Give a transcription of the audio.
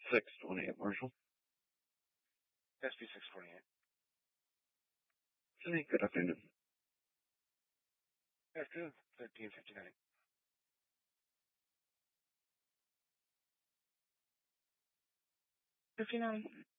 628, Marshall. SB 628. Hey, good afternoon. Afternoon, 1359. 59.